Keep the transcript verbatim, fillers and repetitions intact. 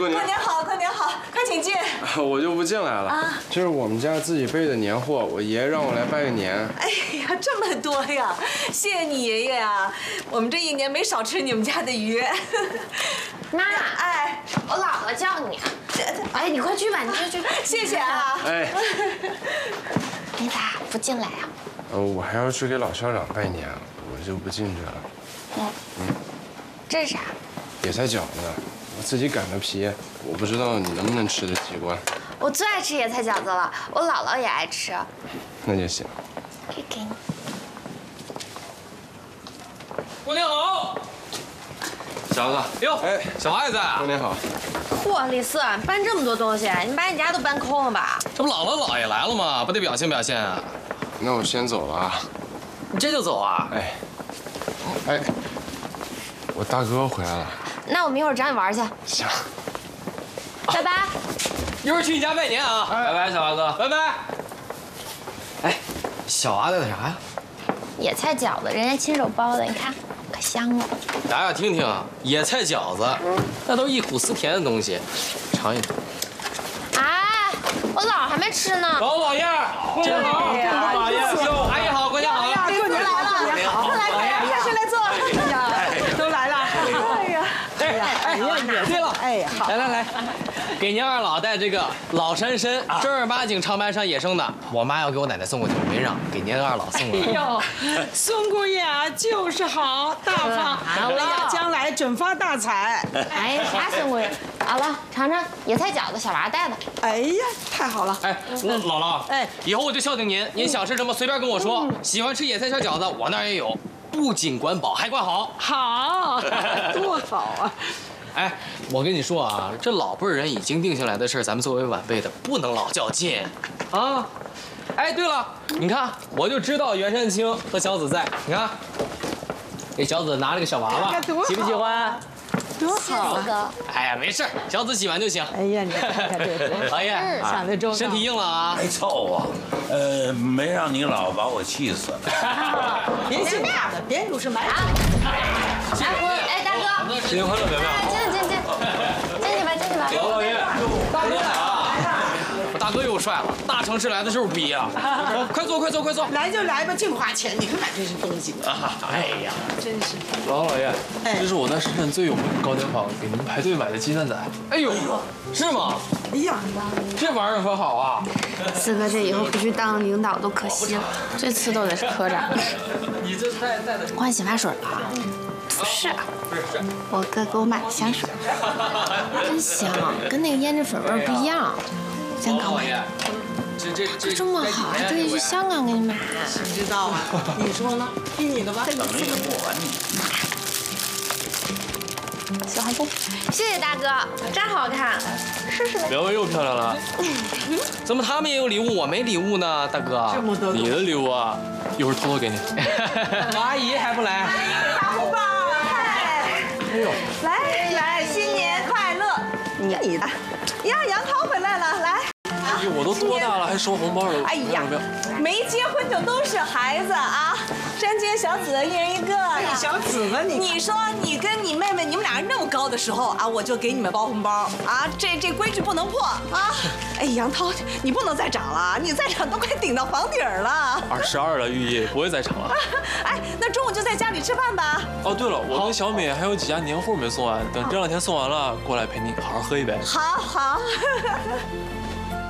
过年。 过年好，过年好，快请进。 我就不进来了啊，这是我们家自己备的年货，我爷爷让我来拜个年。 哎呀，这么多呀！谢谢你爷爷啊，我们这一年没少吃你们家的鱼。 妈， 哎， 我姥姥叫你。哎，你快去吧，你快去。 谢谢啊。 哎， 你咋不进来呀？ 呃，我还要去给老校长拜年，我就不进去了。 嗯嗯，这是啥？ 野菜饺子，我自己擀的皮，我不知道你能不能吃得习惯。 我最爱吃野菜饺子了，我姥姥也爱吃。 那就行。 可以给你。 过年好， 小子， 哟， 哎， 小孩子啊， 过年好。 嚯，李四，搬这么多东西，你把你家都搬空了吧？ 这不姥姥姥爷来了吗？不得表现表现啊！ 那我先走了啊。 你这就走啊？ 哎，哎，我大哥回来了。 那我们一会儿找你玩去。 行。 拜拜。 一会儿去你家拜年啊！拜拜，小华哥，拜拜。哎，小娃带的啥呀？ 野菜饺子，人家亲手包的，你看，可香了。 大家听听啊，野菜饺子，那都是一苦思甜的东西，尝一尝。 哎，我姥还没吃呢。 老老爷，过年好！老爷，哟，阿姨好，过年好！ 过年来了，过年好！来来来，进来坐。哎呀，都来了。哎呀， 哎哎哎，对了， 哎好， 来来来，给您二老带这个老山参，正儿八经长白山野生的。我妈要给我奶奶送过去，我没让，给您二老送过来。 哎呦，孙姑爷啊，就是好，大方，哎呀，将来准发大财。 哎，啥孙姑爷？姥姥尝尝野菜饺子，小娃带的。 哎呀，太好了。 哎，姥姥，哎，以后我就孝敬您，您想吃什么随便跟我说。喜欢吃野菜小饺子，我那儿也有，不仅管饱，还管好。 好，多好啊！ 哎，我跟你说啊，这老辈人已经定下来的事儿，咱们作为晚辈的不能老较劲，啊。哎，对了，你看，我就知道袁山青和小紫在，你看，给小紫拿了个小娃娃，喜不喜欢？ 多好哥。 哎呀，没事，小紫喜欢就行。 哎呀，你看看这个， 老爷， 想得周到。 身体硬了啊？ 没凑啊，呃，没让你姥把我气死了。 别姓大的，别如是买主。 哎，大哥， 新年快乐，表妹。 进进进，进去吧，进去吧。 老老爷，大哥来了。我大哥又帅了，大城市来的就是不一样。快坐，快坐，快坐。 来就来吧，净花钱，你看看这些东西。 哎呀， 真是。 老老爷， 哎这是我在深圳最有名的糕点坊给您排队买的鸡蛋仔。 哎呦，是吗？ 哎呀， 这玩意儿可好啊！ 四哥这以后不去当领导都可惜了，最次都得是科长。 你这带带的换洗发水了啊？不是，我哥给我买的香水，真香，跟那个胭脂粉味儿不一样。香港买的。 这这这这么好，还特意去香港给你买。 谁知道啊？你说呢？听你的吧。 怎么也不管你。 喜欢不？谢谢大哥，真好看，试试呗。 表妹又漂亮了。 怎么他们也有礼物，我没礼物呢，大哥？ 这么多你的礼物啊，一会儿偷偷给你。 老阿姨还不来？ 大红包！哎呦，来来，新年快乐！你你的呀，杨涛回来了，来。 哎呦，我都多大了还收红包了？ 哎呀，没结婚就都是孩子啊！山姐、小紫一人一个呀。 哎，小紫呢？你你说你跟你妹妹，你们俩人那么高的时候啊，我就给你们包红包啊！这这规矩不能破啊！哎，杨涛，你不能再涨了，你再涨都快顶到房顶了。 二十二了，玉意不会再长了。 哎，那中午就在家里吃饭吧。 哦，对了，我跟小美还有几家年货没送完，等这两天送完了，过来陪你好好喝一杯。 好好。